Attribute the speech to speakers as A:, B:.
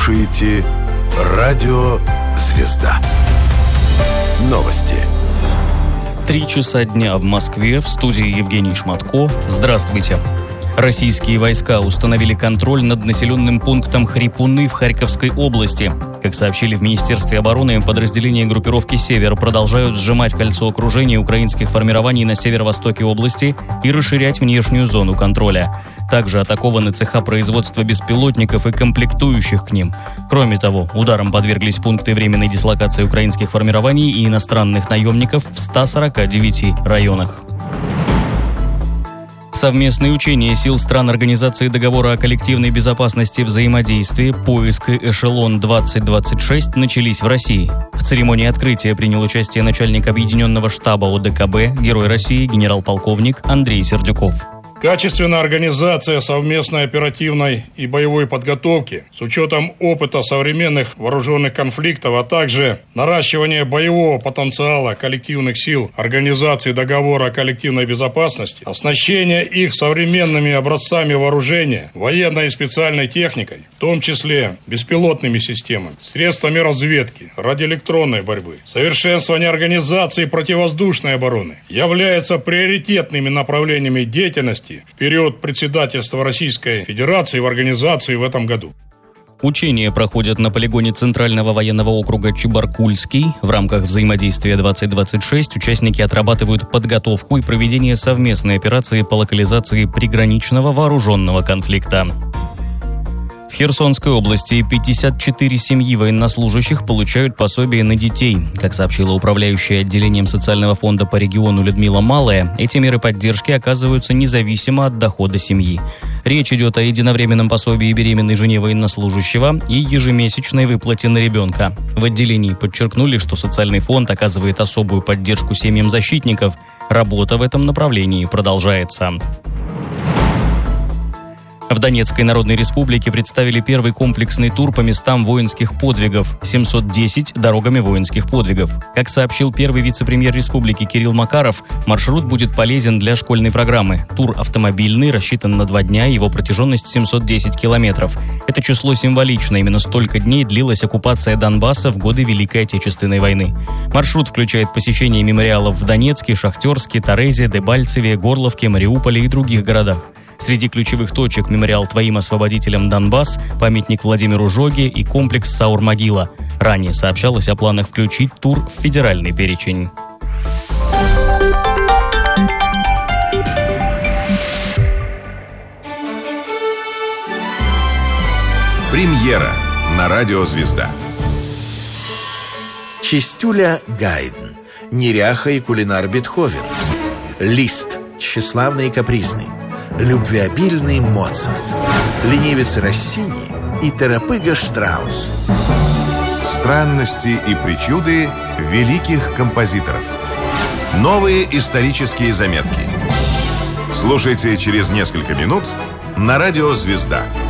A: слушаете Радио Звезда. Новости.
B: 3 часа дня в Москве. В студии Евгений Шматко. Здравствуйте. Российские войска установили контроль над населенным пунктом Хрипуны в Харьковской области. Как сообщили в Министерстве обороны, подразделения группировки «Север» продолжают сжимать кольцо окружения украинских формирований на северо-востоке области и расширять внешнюю зону контроля. Также атакованы цеха производства беспилотников и комплектующих к ним. Кроме того, ударом подверглись пункты временной дислокации украинских формирований и иностранных наемников в 149 районах. Совместные учения сил стран Организации договора о коллективной безопасности взаимодействия «Поиск и эшелон-2026» начались в России. В церемонии открытия принял участие начальник Объединенного штаба ОДКБ, Герой России, генерал-полковник Андрей Сердюков.
C: Качественная организация совместной оперативной и боевой подготовки с учетом опыта современных вооруженных конфликтов, а также наращивание боевого потенциала коллективных сил Организации договора о коллективной безопасности, оснащение их современными образцами вооружения, военной и специальной техникой, в том числе беспилотными системами, средствами разведки, радиоэлектронной борьбы, совершенствование организации противовоздушной обороны являются приоритетными направлениями деятельности в период председательства Российской Федерации в организации в этом году.
B: Учения проходят на полигоне Центрального военного округа Чебаркульский. В рамках взаимодействия 2026 участники отрабатывают подготовку и проведение совместной операции по локализации приграничного вооруженного конфликта. В Херсонской области 54 семьи военнослужащих получают пособие на детей. Как сообщила управляющая отделением социального фонда по региону Людмила Малая, эти меры поддержки оказываются независимо от дохода семьи. Речь идет о единовременном пособии беременной жене военнослужащего и ежемесячной выплате на ребенка. В отделении подчеркнули, что социальный фонд оказывает особую поддержку семьям защитников. Работа в этом направлении продолжается. В Донецкой Народной Республике представили первый комплексный тур по местам воинских подвигов «710 дорогами воинских подвигов». Как сообщил первый вице-премьер республики Кирилл Макаров, маршрут будет полезен для школьной программы. Тур автомобильный, рассчитан на 2 дня, его протяженность 710 километров. Это число символично, именно столько дней длилась оккупация Донбасса в годы Великой Отечественной войны. Маршрут включает посещение мемориалов в Донецке, Шахтерске, Торезе, Дебальцеве, Горловке, Мариуполе и других городах. Среди ключевых точек мемориал «Твоим освободителям Донбасс», памятник Владимиру Жоге и комплекс Саур-могила. Ранее сообщалось о планах включить тур в федеральный перечень.
A: Премьера на Радио Звезда.
D: Чистюля Гайден, неряха и кулинар Бетховен, Лист, тщеславный и капризный, любвеобильный Моцарт, ленивец Россини и торопыга Штраус.
A: Странности и причуды великих композиторов. Новые исторические заметки. Слушайте через несколько минут на Радио Звезда.